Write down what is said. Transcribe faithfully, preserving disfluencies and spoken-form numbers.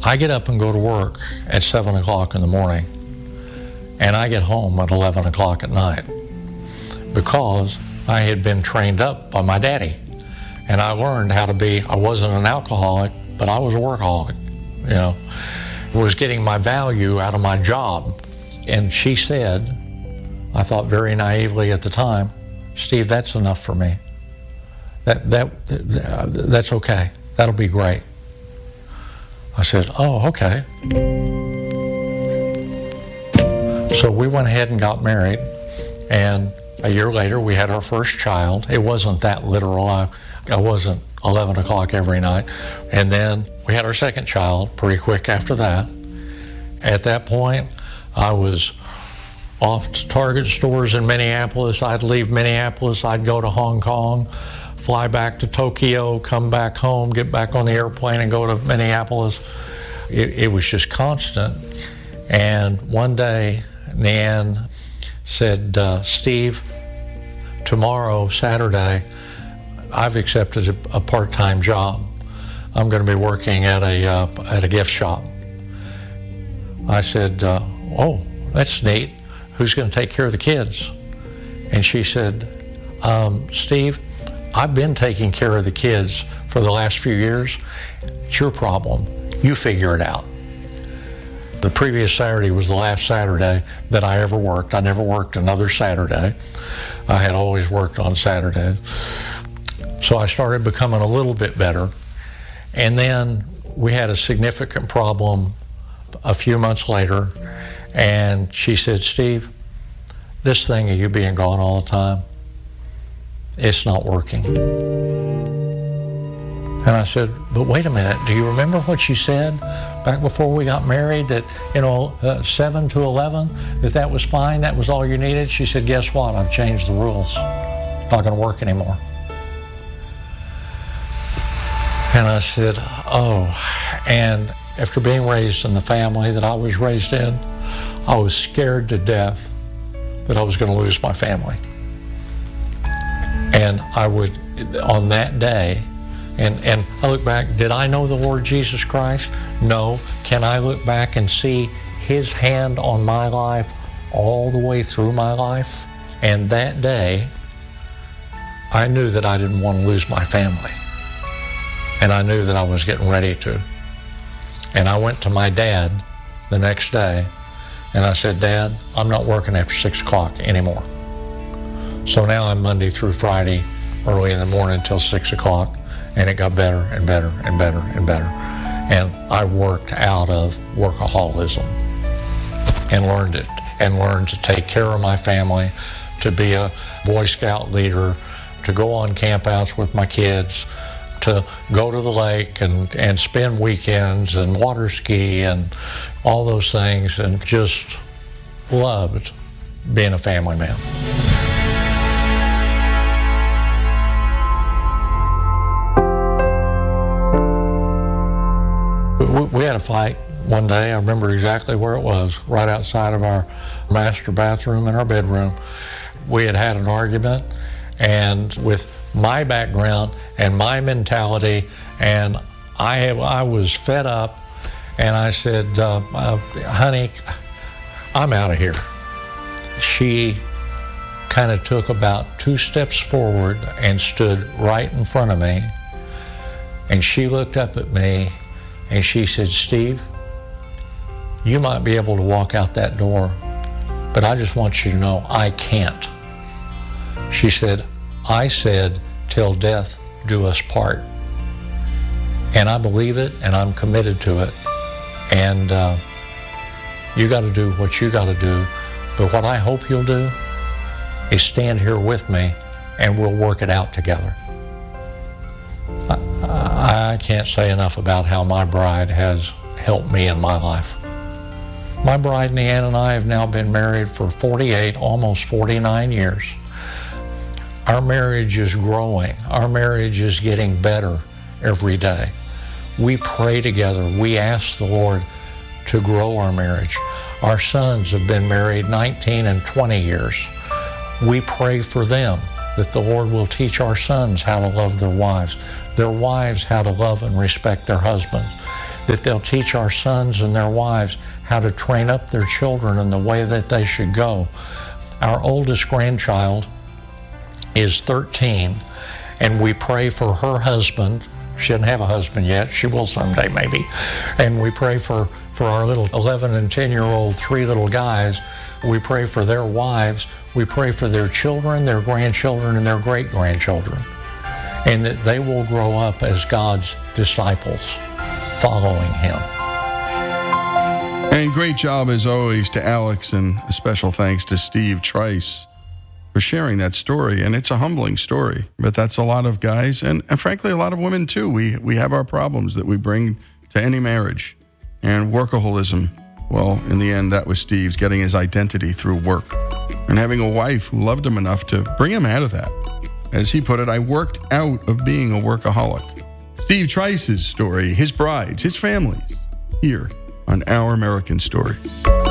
I get up and go to work at seven o'clock in the morning, and I get home at eleven o'clock at night because I had been trained up by my daddy. And I learned how to be, I wasn't an alcoholic, but I was a workaholic, you know. Was getting my value out of my job. And she said, I thought very naively at the time, Steve, that's enough for me. That, that, that that's okay. That'll be great. I said, oh, okay. So we went ahead and got married, and a year later we had our first child. It wasn't that literal. I, I wasn't eleven o'clock every night. And then we had our second child pretty quick after that. At that point, I was off to Target stores in Minneapolis. I'd leave Minneapolis, I'd go to Hong Kong, fly back to Tokyo, come back home, get back on the airplane and go to Minneapolis. It, it was just constant. And one day, Nan said, uh, Steve, tomorrow, Saturday, I've accepted a, a part-time job. I'm going to be working at a uh, at a gift shop. I said, uh, oh, that's neat. Who's going to take care of the kids? And she said, um, Steve, I've been taking care of the kids for the last few years. It's your problem. You figure it out. The previous Saturday was the last Saturday that I ever worked. I never worked another Saturday. I had always worked on Saturdays. So I started becoming a little bit better. And then we had a significant problem a few months later. And she said, Steve, this thing of you being gone all the time, it's not working. And I said, but wait a minute, do you remember what you said back before we got married, that, you know, uh, seven to eleven, that that was fine, that was all you needed? She said, guess what, I've changed the rules. Not gonna work anymore. And I said, oh, and after being raised in the family that I was raised in, I was scared to death that I was going to lose my family. And I would, on that day, and, and I look back, did I know the Lord Jesus Christ? No. Can I look back and see His hand on my life all the way through my life? And that day, I knew that I didn't want to lose my family. And I knew that I was getting ready to. And I went to my dad the next day, and I said, Dad, I'm not working after six o'clock anymore. So now I'm Monday through Friday, early in the morning until six o'clock, and it got better and better and better and better. And I worked out of workaholism and learned it, and learned to take care of my family, to be a Boy Scout leader, to go on campouts with my kids, to go to the lake and, and spend weekends and water ski and all those things, and just loved being a family man. We, we had a fight one day. I remember exactly where it was, right outside of our master bathroom in our bedroom. We had had an argument, and with my background and my mentality, and I have, I was fed up, and I said, uh, uh, honey, I'm out of here. She kind of took about two steps forward and stood right in front of me, and she looked up at me and she said, Steve, you might be able to walk out that door, but I just want you to know I can't. She said, I said, till death do us part. And I believe it, and I'm committed to it. And uh, you got to do what you got to do. But what I hope you'll do is stand here with me, and we'll work it out together. I, I can't say enough about how my bride has helped me in my life. My bride, Leanne, and I have now been married for forty-eight, almost forty-nine years. Our marriage is growing. Our marriage is getting better every day. We pray together. We ask the Lord to grow our marriage. Our sons have been married nineteen and twenty years. We pray for them, that the Lord will teach our sons how to love their wives, their wives how to love and respect their husbands. that they'll teach our sons and their wives how to train up their children in the way that they should go. Our oldest grandchild is thirteen, and we pray for her husband. She doesn't have a husband yet. She will someday, maybe. And we pray for, for our little eleven and ten-year-old three little guys. We pray for their wives. We pray for their children, their grandchildren, and their great-grandchildren, and that they will grow up as God's disciples, following him. And great job, as always, to Alex, and a special thanks to Steve Trice for sharing that story. And it's a humbling story, but that's a lot of guys, and, and frankly, a lot of women, too. We, we have our problems that we bring to any marriage. And workaholism, well, in the end, that was Steve's, getting his identity through work. And having a wife who loved him enough to bring him out of that. As he put it, I worked out of being a workaholic. Steve Trice's story, his brides, his families, here on Our American Stories.